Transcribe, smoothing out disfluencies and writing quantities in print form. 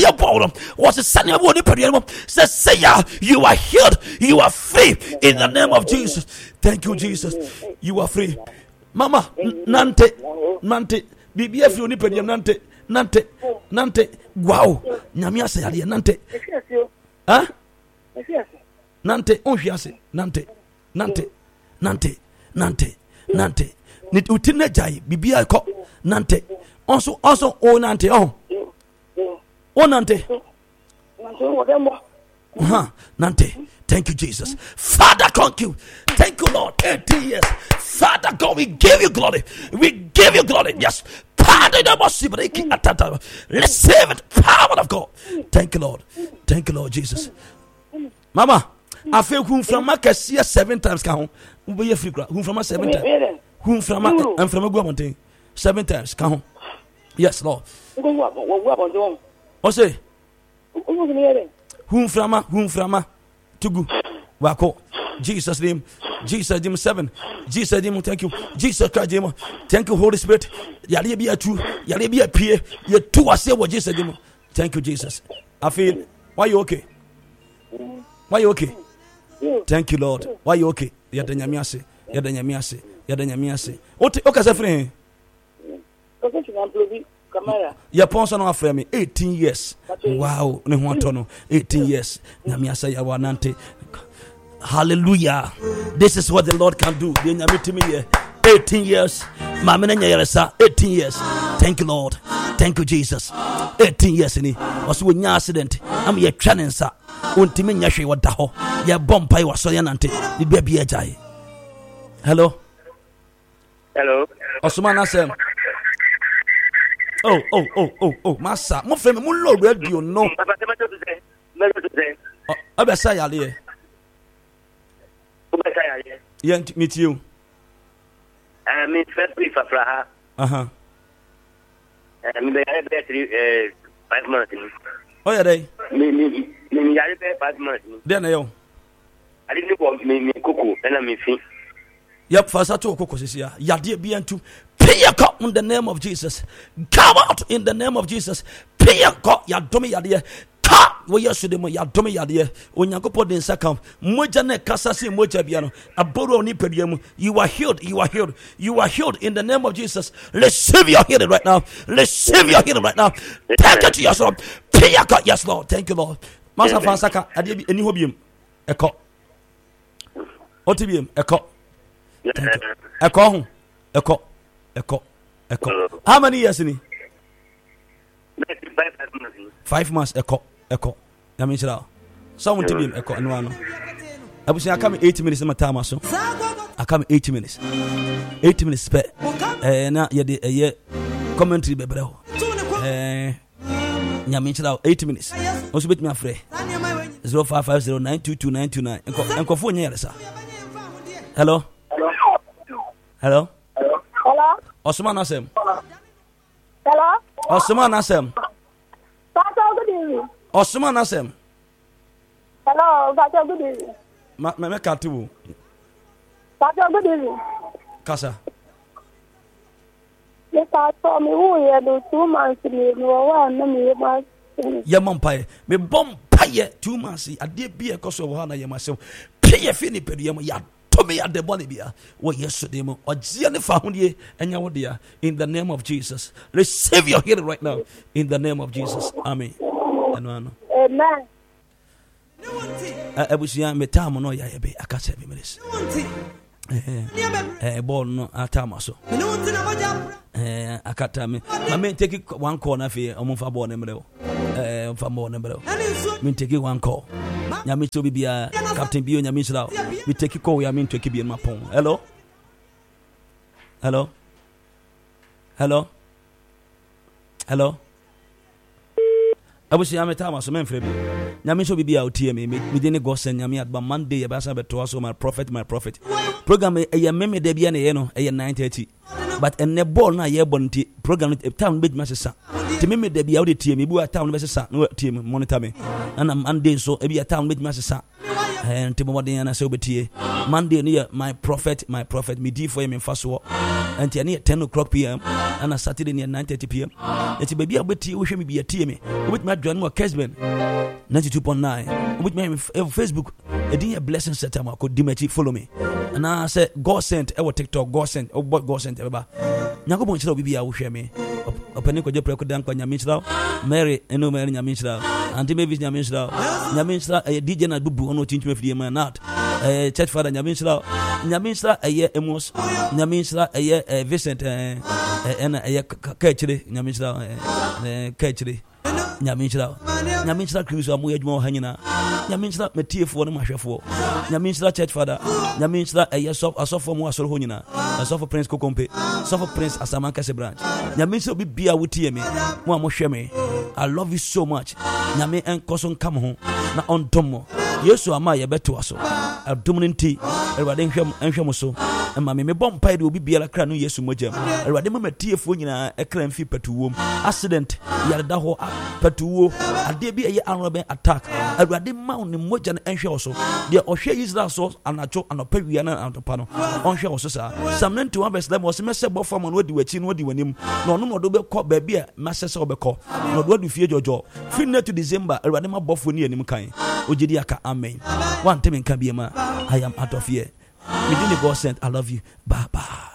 see a ball. Was a Sunday morning period. Say, you are healed. You are free in the name of Jesus. Thank you, Jesus. You are free. Mama, Nante. Bibi free only period. Nante. Wow. Nyamia say ali Nante. Huh? Nante. On fiase. Nante. Nit utine jai. Bibi ay ko Nante. Also, oh Nante. Oh Nante. Nante. Thank you, Jesus. Father, thank you. Thank you, Lord. 18 years. Father God, we give you glory. Yes. Receive it. Power of God. Thank you, Lord. Jesus. Mama, I feel whom from my cassia 7 times count. Whom from my 7 times. Whom from my and from a woman 7 times count. Yes, Lord. What say? Whom from Tugu Wako. Jesus name 7. Jesus name, thank you. Jesus Christ name, thank you, Holy Spirit. Yali be a true, yali be a peer. You two are say what Jesus name. Thank you, Jesus. I feel why you okay? Thank you, Lord. Why you okay? Yadanyamiase. Okay, say your sponsor no afre me 18 years. Wow, ne ho to no 18 years. Nyame asaya wanante. Hallelujah. This is what the Lord can do. The nyame timi here 18 years. Mama na nyeresa 18 years. Thank you, Lord. Thank you, Jesus. 18 years ni. Oso we nya accident. Am ye twane nsa. Ontimi nya hwe woda ho. Ye bompai waso ye nante. Ni bia bia jai. Hello. Osuma na sem. Oh, Massa. Mo frame mo lo radio no. Abesa yale. Yent meet you. Me first brief afraha. Me be 5 months. Oh yeah dey. Me yare be 5 months. Then yo. I didn't go me kuku and me fi. Yep, fasa to kuku sisia. Yade bi antu. Piyaka in the name of Jesus. Come out in the name of Jesus. Piyaka ya domi yade. Ka we yesterday mo ya domi yade. Onyankopɔ den sakam. Moja ne kasa se moja bia no. Aboro ni pedua mu. You are healed in the name of Jesus. Receive your healing right now. Take it to yourself. Piyaka, yes Lord. Thank you, Lord. Masa fansaka ade bi eni hobiem. Eko. Otibiem eko. Eko. How many years in it? 5 months. Eko. I mean, someone to be Eko and one. I was saying, I come 80 minutes in my time or so. I come 80 minutes. 80 minutes spare. Now, yeah, commentary, baby. Yamin 80 minutes. Also, with me afraid 0550922929. And phone here, sir. Hello. Osman Asem. Hello. Osman Asem. Pastor, good evening. Osman Asem. Hello, Pastor, good evening. Me katibu. Pastor, good evening. Kasa. Me pastor, me who here do 2 months me no one na me mas. Ye mompaye. Me bompaye 2 months. Ade bi e koso wo ha na ye masem. Peye fi ni pedua mo ya. Me at the body bia what yesterday mo ogia ne fa hodie enya wo dia in the name of Jesus. Receive your healing right now in the name of Jesus. Amen. Amen. Abusia me time no ya be aka 7 minutes. Ball no atama so. Akata me. Ma take one call na fe omfa ball ne mrewo. Fa ball ne mrewo. Me take one call. Nyame to bibia Captain Bio nyame chira. We take call ya me to keep in my phone. Hello. Abusia me time so memfre bi. Nyame so bibia otie me dey go send nyame adba Monday e ba sa beto so my prophet program e ye meme de bia na ye no e 9:30 but enne ball na ye bonti program time be ma sesa te meme de bia o de tie me bu time be sesa no tie me monitor me na Monday so e bia time be ma sesa and Timothy and Sobetie. Monday near my prophet, me D for him in fast war. And near 10 o'clock p.m. and a Saturday near 9:30 p.m. It's a baby a bit wish me be a team with my John Kesben 92.9 with my Facebook. A dear blessing set I could Dimechi follow me. And I said God sent our TikTok, God sent everybody. Nyako bonchira obi bia wo hwe me opani ko je preko dan kwa nyamishra Mary eno Mary nyamishra anti Mavis nyamishra DJ na bubu ono tinchme fie man not church father nyamishra eye Emos nyamishra eye Vincent ena eye kachire nyamishra kachire nyamishra kristo amu edwuma hanyina nyamishra metiefo no mahwefo nyamishra church father nyamishra eye asofo mu asoro honyina asofo prince kokompe asofo prince asamanka se branch nyamishra obi bia wotie me mo amohwe me I love you so much nyame enkoso nkam ho na ontomo yesu ama ye beto aso abdominanti erwade nhwem mo so ma me bompa de obi bia la kra no yesu mogam erwade ma tiefo nyina ekra mfi patuwom accident yarda ho patuwo ade bi eye anroben attack erwade ma on moja na nhwe oso de ohwe Israel so anacho anopawia na antopa no onhwe oso sa Psalm 91 verse 11 was message bo form no di wachi no di wanim no no do be ko ba bia message obekọ no do fie jojo fin to December erwade ma bofo ni anim kan ojidi aka amen one time nka bia ma I am out of here. We didn't go sent. I love you. Bye bye.